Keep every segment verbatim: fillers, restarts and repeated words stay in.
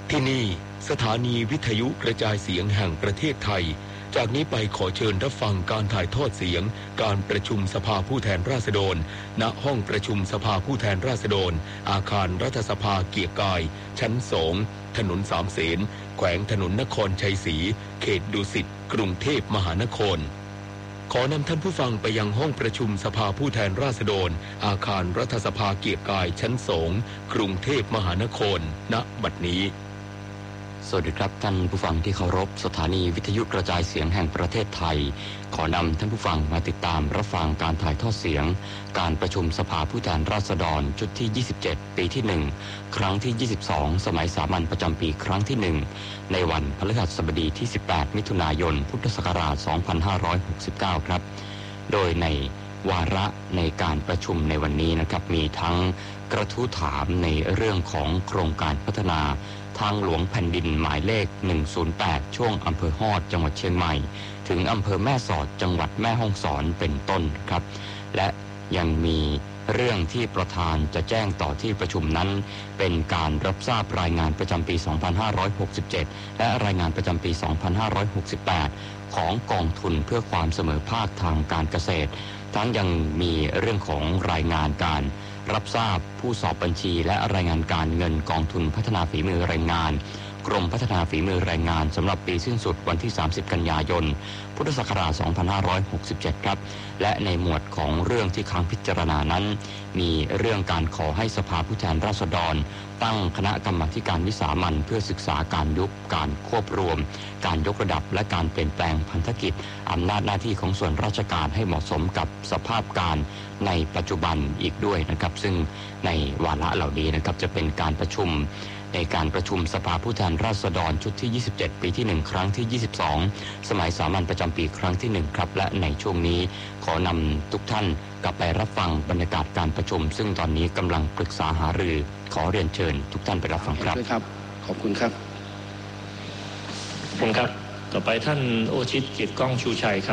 ที่นี่สถานีวิทยุกระจายเสียงแห่งประเทศไทยจากนี้ไปขอเชิญรับฟังการถ่ายทอดเสียงการประชุมสภาผู้แทนราษฎรณห้องประชุมสภาผู้แทนราษฎรอาคารรัฐสภาเกียรติกายชั้นสองถนนสามเสนแขวงถนนนครชัยศรีเขตดุสิตกรุงเทพมหานครขอนำท่านผู้ฟังไปยังห้องประชุมสภาผู้แทนราษฎรอาคารรัฐสภาเกียรติกายชั้นสองกรุงเทพมหานครณบัดนี้สวัสดีครับท่านผู้ฟังที่เคารพสถานีวิทยุกระจายเสียงแห่งประเทศไทยขอนำท่านผู้ฟังมาติดตามรับฟังการถ่ายทอดเสียงการประชุมสภาผู้แทนราษฎรชุดที่ยี่สิบเจ็ดปีที่หนึ่งครั้งที่ยี่สิบสองสมัยสามัญประจำปีครั้งที่หนึ่งในวันพฤหัสบดีที่สิบแปดมิถุนายนพุทธศักราชสองพันห้าร้อยหกสิบเก้าครับโดยในวาระในการประชุมในวันนี้นะครับมีทั้งกระทู้ถามในเรื่องของโครงการพัฒนาทางหลวงแผ่นดินหมายเลขหนึ่งศูนย์แปดช่วงอำเภอฮอดจังหวัดเชียงใหม่ถึงอำเภอแม่สอดจังหวัดแม่ฮ่องสอนเป็นต้นครับและยังมีเรื่องที่ประธานจะแจ้งต่อที่ประชุมนั้นเป็นการรับทราบรายงานประจำปีสองพันห้าร้อยหกสิบเจ็ดและรายงานประจำปีสองพันห้าร้อยหกสิบแปดของกองทุนเพื่อความเสมอภาคทางการเกษตรทั้งยังมีเรื่องของรายงานการรับทราบผู้สอบบัญชีและรายงานการเงินกองทุนพัฒนาฝีมือแรงงานกรมพัฒนาฝีมือแรงงานสำหรับปีสิ้นสุดวันที่สามสิบกันยายนพุทธศักราชสองพันห้าร้อยหกสิบเจ็ดครับและในหมวดของเรื่องที่ค้างพิจารณานั้นมีเรื่องการขอให้สภาผู้แทนราษฎรตั้งคณะกรรมาการวิสามัญเพื่อศึกษาการยุบการควบรวมการยกระดับและการเปลี่ยนแปลงพันธกิจอำนาจหน้าที่ของส่วนราชการให้เหมาะสมกับสภาพการในปัจจุบันอีกด้วยนะครับซึ่งในวาระเหล่านี้นะครับจะเป็นการประชุมในการประชุมสภาผู้แทนราษฎรชุดที่ยี่สิบเจ็ดปีที่หนึ่งครั้งที่ยี่สิบสองสมัยสามัญประจำปีครั้งที่หนึ่งครับและในช่วงนี้ขอนำทุกท่านกลับไปรับฟังบรรยากาศการประชุมซึ่งตอนนี้กำลังปรึกษาหารือขอเรียนเชิญทุกท่านไปรับฟังครับครับขอบคุณครับขอบคุณครับต่อไปท่านโอชิตกิจก้องชูชัยครับ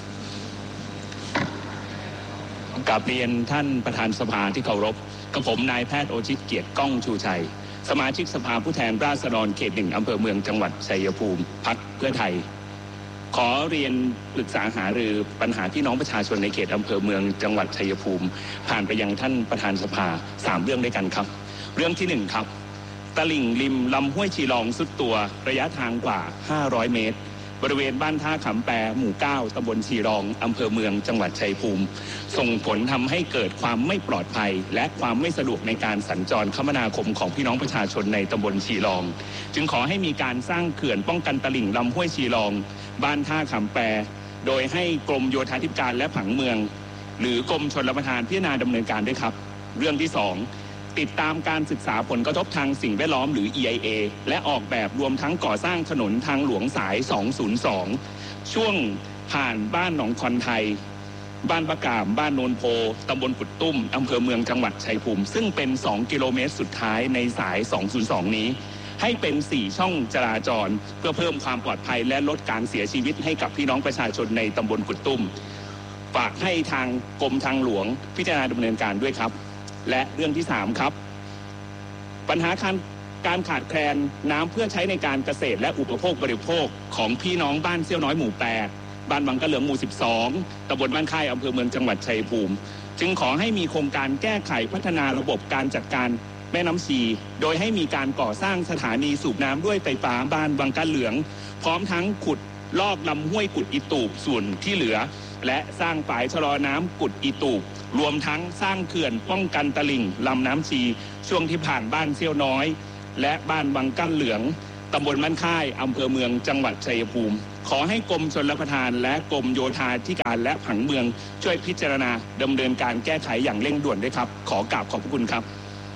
กราบเรียนท่านประธานสภาที่เคารพกับผมนายแพทย์โอชิตเกียรติก้องชูชัยสมาชิกสภาผู้แทนราษฎรเขตหนึ่งอำเภอเมืองจังหวัดชัยภูมิพรรคเพื่อไทยขอเรียนปรึกษาหารือปัญหาพี่น้องประชาชนในเขตอำเภอเมืองจังหวัดชัยภูมิผ่านไปยังท่านประธานสภาสามเรื่องด้วยกันครับเรื่องที่หนึ่งครับตลิ่งริมลำห้วยชีรองสุดตัวระยะทางกว่าห้าร้อยเมตรบริเวณบ้านท่าขำแปหมู่เก้าตำบลชีรองอำเภอเมืองจังหวัดชัยภูมิส่งผลทำให้เกิดความไม่ปลอดภัยและความไม่สะดวกในการสัญจรคมนาคมของพี่น้องประชาชนในตำบลชีรองจึงขอให้มีการสร้างเขื่อนป้องกันตลิ่งลำห้วยชีรองบ้านท่าขำแปโดยให้กรมโยธาธิการและผังเมืองหรือกรมชลประทานพิจารณาดำเนินการด้วยครับเรื่องที่สองติดตามการศึกษาผลกระทบทางสิ่งแวดล้อมหรือ อี ไอ เอ และออกแบบรวมทั้งก่อสร้างถนนทางหลวงสายสองศูนย์สองช่วงผ่านบ้านหนองคอนไทยบ้านประกามบ้านโนนโพตำบลกุดตุ้มอำเภอเมืองจังหวัดชัยภูมิซึ่งเป็นสองกิโลเมตรสุดท้ายในสายสองศูนย์สองนี้ให้เป็นสี่ช่องจราจรเพื่อเพิ่มความปลอดภัยและลดการเสียชีวิตให้กับพี่น้องประชาชนในตำบลกุดตุ้มฝากให้ทางกรมทางหลวงพิจารณาดำเนินการด้วยครับและเรื่องที่สามครับปัญหาการการขาดแคลนน้ำเพื่อใช้ในการเกษตรและอุปโภคบริโภคของพี่น้องบ้านเซี่ยวน้อยหมู่แปดบ้านวังกะเหลืองหมู่สิบสองตำบลบ้านค่ายอำเภอเมืองจังหวัดชัยภูมิจึงขอให้มีโครงการแก้ไขพัฒนาระบบการจัดการแม่น้ำชีโดยให้มีการก่อสร้างสถานีสูบน้ำด้วยไฟฟ้าบ้านวังกะเหลืองพร้อมทั้งขุดลอกลำห้วยกุดอีตูบส่วนที่เหลือและสร้างฝายชะลอน้ำกุดอีตูบรวมทั้งสร้างเขื่อนป้องกันตลิ่งลำน้ำชีช่วงที่ผ่านบ้านเซี่ยวน้อยและบ้านวังกั้นเหลืองตำบลบ้านค่ายอำเภอเมืองจังหวัดชัยภูมิขอให้กรมชลประทานและกรมโยธาธิการและผังเมืองช่วยพิจารณาดำเนินการแก้ไขอย่างเร่งด่วนด้วยครับขอกราบขอบพระคุณครับ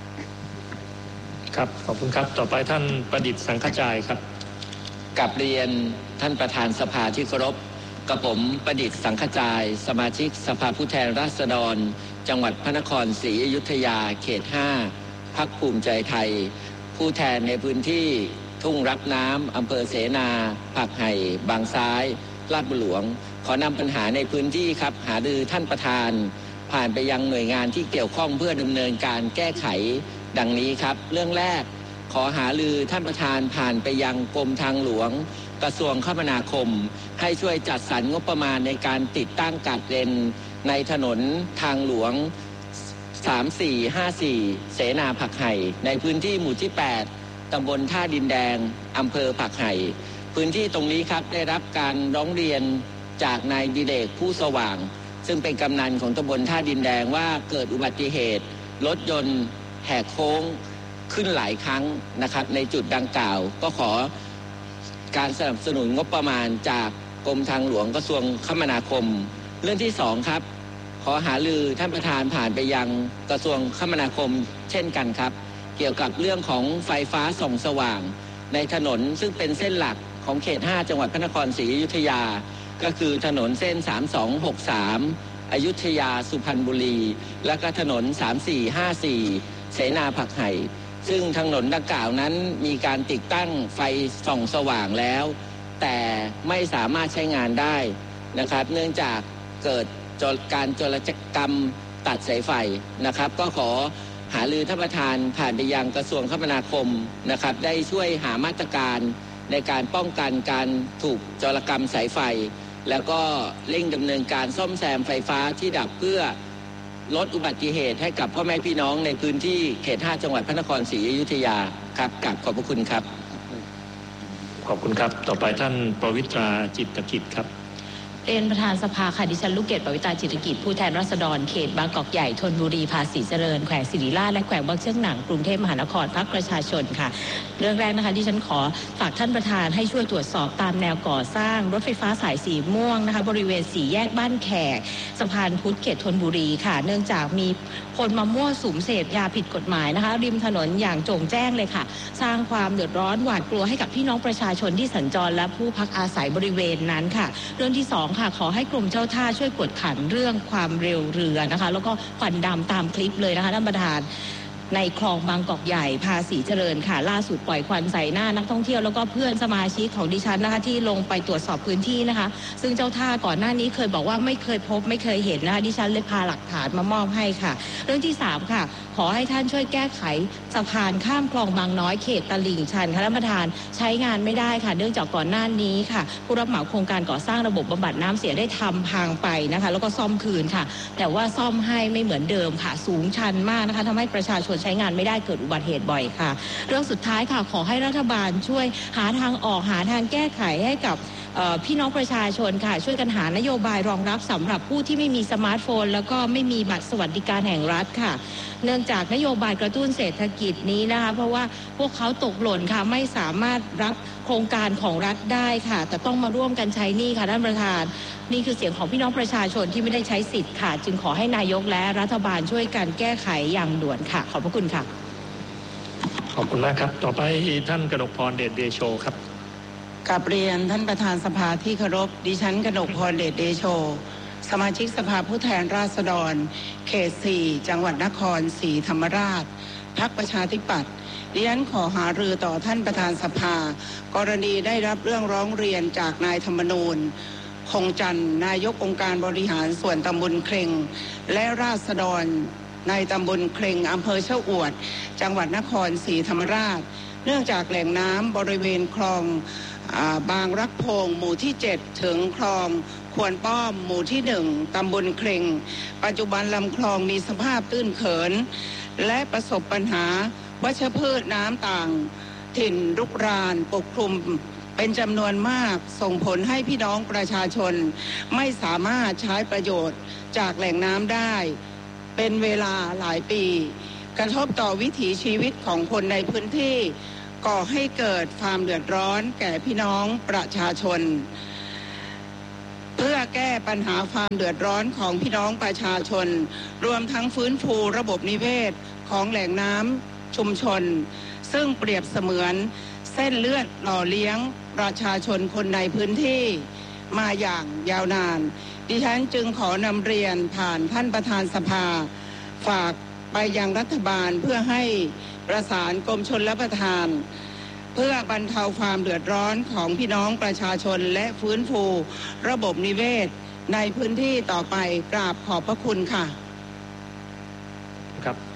ครับขอบคุณครับต่อไปท่านประดิษฐ์สังขจายครับกราบเรียนท่านประธานสภาที่เคารพกับผมประดิษฐ์สังขจายสมาชิกสภาผู้แทนราษฎรจังหวัดพระนครศรีอยุธยาเขตห้าพรรคภูมิใจไทยผู้แทนในพื้นที่ทุ่งรับน้ำอำเภอเสนาผักไห่บางซ้ายลาดบุหลวงขอนำปัญหาในพื้นที่ครับหารือท่านประธานผ่านไปยังหน่วยงานที่เกี่ยวข้องเพื่อดำเนินการแก้ไขดังนี้ครับเรื่องแรกขอหารือท่านประธานผ่านไปยังกรมทางหลวงกระทรวงคมนาคมให้ช่วยจัดสรรงบประมาณในการติดตั้งการเลนในถนนทางหลวงสามสี่ห้าสี่เสนาผักไห่ในพื้นที่หมู่ที่แปดตำบลท่าดินแดงอำเภอผักไห่พื้นที่ตรงนี้ครับได้รับการร้องเรียนจากนายดิเรกผู้สว่างซึ่งเป็นกำนันของตำบลท่าดินแดงว่าเกิดอุบัติเหตุรถยนต์แหกโค้งขึ้นหลายครั้งนะครับในจุดดังกล่าวก็ขอการสนับสนุนงบประมาณจากกรมทางหลวงกระทรวงคมนาคมเรื่องที่สองครับขอหารือท่านประธานผ่านไปยังกระทรวงคมนาคมเช่นกันครับเกี่ยวกับเรื่องของไฟฟ้าส่องสว่างในถนนซึ่งเป็นเส้นหลักของเขตห้าจังหวัดพระนครศรีอยุธยาก็คือถนนเส้นสามสองหกสามอยุธยาสุพรรณบุรีและก็ถนนสามสี่ห้าสี่เสนาผักไห่ซึ่งถนนดังกล่าวนั้นมีการติดตั้งไฟส่องสว่างแล้วแต่ไม่สามารถใช้งานได้นะครับเนื่องจากเกิดการโจรกรรมตัดสายไฟนะครับก็ขอหารือท่านประธานผ่านไปยังกระทรวงคมนาคมนะครับได้ช่วยหามาตรการในการป้องกันการถูกโจรกรรมสายไฟแล้วก็เร่งดำเนินการซ่อมแซมไฟฟ้าที่ดับเพื่อลดอุบัติเหตุให้กับพ่อแม่พี่น้องในพื้นที่เขตห้าจังหวัดพระนครศรีอยุธยาครับกราบขอบพระคุณครับขอบคุณครับต่อไปท่านปวิตราจิตกิจครับเรียนประธานสภาค่ะดิฉันลูกเกดปวิตราจิตกิจผู้แทนราษฎรเขตบางกอกใหญ่ธนบุรีภาษีเจริญแขวงศิริราชและแขวงบางเชือกหนังกรุงเทพมหานครพรรคประชาชนค่ะเรื่องแรกนะคะดิฉันขอฝากท่านประธานให้ช่วยตรวจสอบตามแนวก่อสร้างรถไฟฟ้าสายสีม่วงนะคะบริเวณสี่แยกบ้านแขกสะพานพุทธเขตธนบุรีค่ะเนื่องจากมีคนมามั่วสุมเสพยาผิดกฎหมายนะคะริมถนนอย่างโจ่งแจ้งเลยค่ะสร้างความเดือดร้อนหวาดกลัวให้กับพี่น้องประชาชนที่สัญจรและผู้พักอาศัยบริเวณนั้นค่ะเรื่องที่สองค่ะขอให้กรมเจ้าท่าช่วยกวดขันเรื่องความเร็วเรือนะคะแล้วก็ควันดำตามคลิปเลยนะคะท่านประธานในคลองบางกอกใหญ่ภาษีเจริญค่ะล่าสุดปล่อยควันใส่หน้านักท่องเที่ยวแล้วก็เพื่อนสมาชิกของดิฉันนะคะที่ลงไปตรวจสอบพื้นที่นะคะซึ่งเจ้าท่าก่อนหน้านี้เคยบอกว่าไม่เคยพบไม่เคยเห็นนะคะดิฉันเลยพาหลักฐานมามอบให้ค่ะเรื่องที่สามค่ะขอให้ท่านช่วยแก้ไขสะพานข้ามคลองบางน้อยเขตตลิ่งชันค่ะท่านประธานใช้งานไม่ได้ค่ะเนื่องจากก่อนหน้านี้ค่ะผู้รับเหมาโครงการก่อสร้างระบบบำบัดน้ำเสียได้ทำพังไปนะคะแล้วก็ซ่อมคืนค่ะแต่ว่าซ่อมให้ไม่เหมือนเดิมค่ะสูงชันมากนะคะทำให้ประชาชนใช้งานไม่ได้เกิดอุบัติเหตุบ่อยค่ะเรื่องสุดท้ายค่ะขอให้รัฐบาลช่วยหาทางออกหาทางแก้ไขให้กับพี่น้องประชาชนค่ะช่วยกันหานโยบายรองรับสำหรับผู้ที่ไม่มีสมาร์ทโฟนแล้วก็ไม่มีบัตรสวัสดิการแห่งรัฐค่ะเนื่องจากนโยบายกระตุ้นเศรษฐกิจนี้นะคะเพราะว่าพวกเขาตกหล่นค่ะไม่สามารถรับโครงการของรัฐได้ค่ะแต่ต้องมาร่วมกันใช้หนี้ค่ะท่านประธานนี่คือเสียงของพี่น้องประชาชนที่ไม่ได้ใช้สิทธิ์ค่ะจึงขอให้นายกและรัฐบาลช่วยกันแก้ไขอย่างด่วนค่ะขอบพระคุณค่ะขอบคุณมากครับต่อไปท่านกนกพรเดชเดโชครับกราบเรียนท่านประธานสภาที่เคารพดิฉันกนกพรเดชเดโชสมาชิกสภาผู้แทนราษฎรเขตสี่จังหวัดนครศรีธรรมราชพรรคประชาธิปัตย์ดิฉันขอหารือต่อท่านประธานสภากรณีได้รับเรื่องร้องเรียนจากนายธรรมนูญคงจันทร์นายกองค์การบริหารส่วนตำบลเคร่งและราษฎรในตำบลเคร่งอำเภอชะอวดจังหวัดนครศรีธรรมราชเนื่องจากแหล่งน้ำบริเวณคลองบางรักโพงหมู่ที่เจ็ดถึงคลองควรป้อมหมู่ที่หนึ่งตำบลเคร่งปัจจุบันลำคลองมีสภาพตื้นเขินและประสบปัญหาวัชพืชน้ำต่างถิ่นรุกรานปกคลุมเป็นจำนวนมากส่งผลให้พี่น้องประชาชนไม่สามารถใช้ประโยชน์จากแหล่งน้ำได้เป็นเวลาหลายปีกระทบต่อวิถีชีวิตของคนในพื้นที่ก่อให้เกิดความเดือดร้อนแก่พี่น้องประชาชนเพื่อแก้ปัญหาความเดือดร้อนของพี่น้องประชาชนรวมทั้งฟื้นฟูระบบนิเวศของแหล่งน้ำชุมชนซึ่งเปรียบเสมือนเส้นเลือดหล่อเลี้ยงประชาชนคนในพื้นที่มาอย่างยาวนานดิฉันจึงขอนำเรียนผ่านท่านประธานสภาฝากไปยังรัฐบาลเพื่อให้ประสานกรมชลประทานเพื่อบรรเทาความเดือดร้อนของพี่น้องประชาชนและฟื้นฟูระบบนิเวศในพื้นที่ต่อไปกราบขอบพระคุณค่ะครับ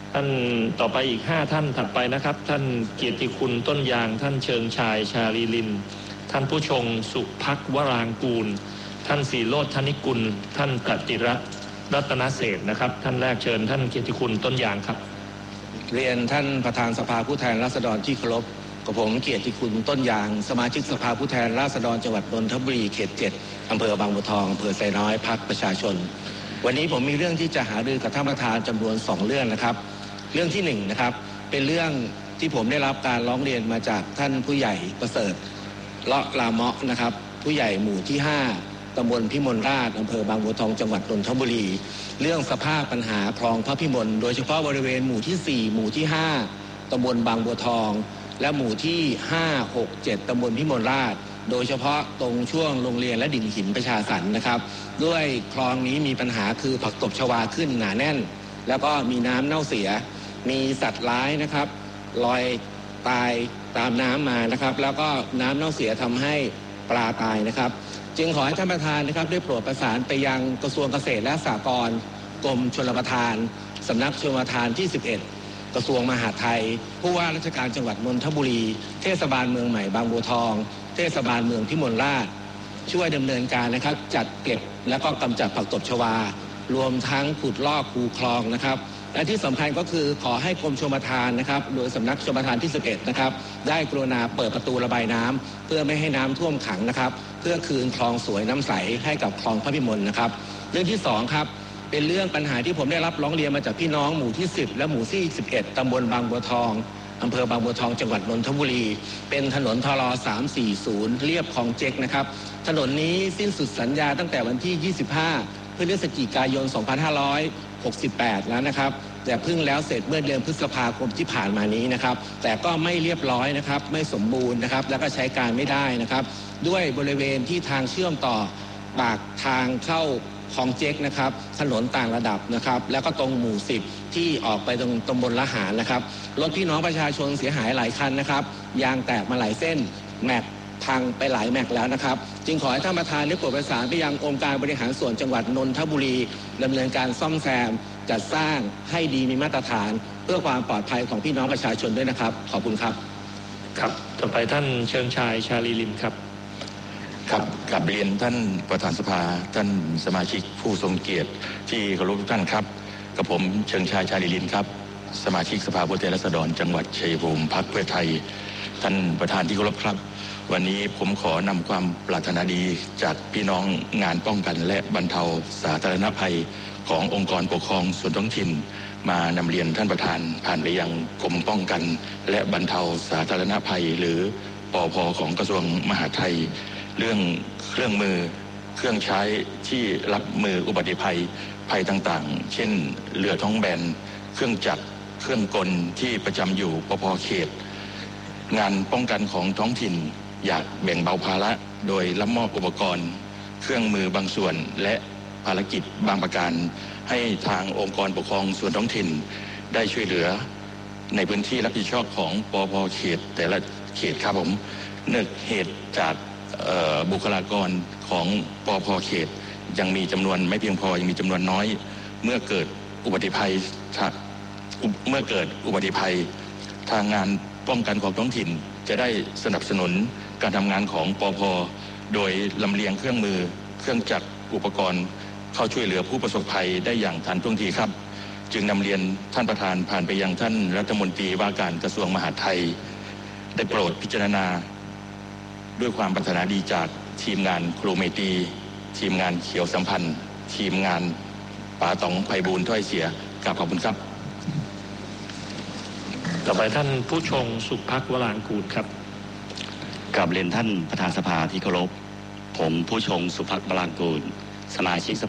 ท่านต่อไปอีกห้าท่านถัดไปนะครับท่านเกียรติคุณต้นยางท่านเชิงชายชาลีลินท่านผู้ชงสุภักวรางกูลท่านศรีโรจน์ธนิกุลท่านกติระรัตนเศรษฐ์นะครับท่านแรกเชิญท่านเกียรติคุณต้นยางครับเรียนท่านประธานสภาผู้แทนราษฎรที่เคารพกับผมเกียรติคุณต้นยางสมาชิกสภาผู้แทนราษฎรจังหวัดนนทบุรีเขตเจ็ดอำเภอบางบัวทองอำเภอไซน้อยพรรคประชาชนวันนี้ผมมีเรื่องที่จะหารือกับท่านประธานจำนวนสองเรื่องนะครับเรื่องที่หนึ่งนะครับเป็นเรื่องที่ผมได้รับการร้องเรียนมาจากท่านผู้ใหญ่ประเสริฐเลาะลาเมาะนะครับผู้ใหญ่หมู่ที่ห้าตำบลพิมลราชอำเภอบางบัวทองจังหวัดนนทบุรีเรื่องสภาพปัญหาคลองพระพิมลโดยเฉพาะบริเวณหมู่ที่สี่หมู่ที่ห้าตำบลบางบัวทองและหมู่ที่ห้า หก เจ็ดตำบลพิมลราชโดยเฉพาะตรงช่วงโรงเรียนและดิ่งหินประชาสรรค์นะครับด้วยคลองนี้มีปัญหาคือผักตบชวาขึ้นหนาแน่นแล้วก็มีน้ำเน่าเสียมีสัตว์ร้ายนะครับลอยตายตามน้ำมานะครับแล้วก็น้ำเน่าเสียทำให้ปลาตายนะครับจึงขอให้ท่านประธานนะครับได้โปรดประสานไปยังกระทรวงเกษตรและสหกรณ์กรมชลประทานสำนักชลประทานที่สิบเอ็ดกระทรวงมหาดไทยผู้ว่าราชการจังหวัดนนทบุรีเทศบาลเมืองใหม่บางบัวทองเทศบาลเมืองพิมลราชช่วยดำเนินการนะครับจัดเก็บและก็กำจัดผักตบชวารวมทั้งขุดลอกคูคลองนะครับและที่สำคัญก็คือขอให้กรมชลประทานนะครับโดยสำนักชลประทานที่สิบเอ็ดนะครับได้กรุณาเปิดประตูระบายน้ำเพื่อไม่ให้น้ำท่วมขังนะครับเพื่อคืนคลองสวยน้ำใสให้กับคลองพระพิมลนะครับเรื่องที่สองครับเป็นเรื่องปัญหาที่ผมได้รับร้องเรียนมาจากพี่น้องหมู่ที่สิบและหมู่ที่สิบเอ็ดตำบลบางบัวทองอำเภอบางบัวทองจังหวัดนนทบุรีเป็นถนนทรสามสี่ศูนย์เรียบคลองเจ๊กนะครับถนนนี้สิ้นสุดสัญญาตั้งแต่วันที่ยี่สิบห้าพฤศจิกายนสองพันห้าร้อยหกสิบแปดแล้วนะครับแต่เพิ่งแล้วเสร็จเมื่อเดือนพฤษภาคมที่ผ่านมานี้นะครับแต่ก็ไม่เรียบร้อยนะครับไม่สมบูรณ์นะครับแล้วก็ใช้การไม่ได้นะครับด้วยบริเวณที่ทางเชื่อมต่อปากทางเข้าคลองเจ๊กนะครับถนนต่างระดับนะครับแล้วก็ตรงหมู่สิบที่ออกไปตรงตำบลละหารนะครับรถพี่น้องประชาชนเสียหายหลายคันนะครับยางแตกมาหลายเส้นแม็กพังไปหลายแม็กแล้วนะครับจึงขอให้ท่านประธานได้โปรดประสานไปยังองค์การบริหารส่วนจังหวัดนนทบุรีดำเนินการซ่อมแซมจัดสร้างให้ดีมีมาตรฐานเพื่อความปลอดภัยของพี่น้องประชาชนด้วยนะครับขอบคุณครับครับต่อไปท่านเชิงชายชาลีลินครับครับกราบเรียนท่านประธานสภาท่านสมาชิกผู้ทรงเกียรติที่เคารพทุกท่านครับกับผมเชิงชายชาลีลินครับสมาชิกสภาผู้แทนราษฎรจังหวัดชัยภูมิพรรคเพื่อไทยท่านประธานที่เคารพครับวันนี้ผมขอนำความปรารถนาดีจากพี่น้องงานป้องกันและบรรเทาสาธารณภัยขององค์กรปกครองส่วนท้องถิ่นมานำเรียนท่านประธานผ่านไปยังกรมป้องกันและบรรเทาสาธารณภัยหรือปภ.ของกระทรวงมหาดไทยเรื่องเครื่องมือเครื่องใช้ที่รับมืออุบัติภัยภัยต่างๆเช่นเรือท้องแบนเครื่องจักรเครื่องกลที่ประจำอยู่ปภ.เขตงานป้องกันของท้องถิ่นอยากแบ่งเบาภาระโดยรับมอบอุปกรณ์เครื่องมือบางส่วนและภารกิจบางประการให้ทางองค์กรปกครองส่วนท้องถิ่นได้ช่วยเหลือในพื้นที่รับผิดชอบของปภ.เขตแต่ละเขตครับผมเนื่องเหตุจากบุคลากรของปภ.เขตยังมีจำนวนไม่เพียงพอยังมีจำนวนน้อยเมื่อเกิดอุบัติภัยเมื่อเกิดอุบัติภัยทางงานป้องกันของท้องถิ่นจะได้สนับสนุนการทำงานของปภ.โดยลำเลียงเครื่องมือเครื่องจักรอุปกรณ์เข้าช่วยเหลือผู้ประสบภัยได้อย่างทันท่วงทีครับจึงนำเรียนท่านประธานผ่านไปยังท่านรัฐมนตรีว่าการกระทรวงมหาดไทยได้โปรดพิจารณาด้วยความปรารถนาดีจากทีมงานครูเมตีทีมงานเขียวสัมพันธ์ทีมงานป๋าต๋องไพบูลย์ถ้อยเสียกราบขอบคุณครับต่อไปท่านผู้ชงสุภักวรางกูลครับกราบเรียนท่านประธานสภาที่เคารพผมผู้ชงสุภักวรางกูลสมาชิกสภา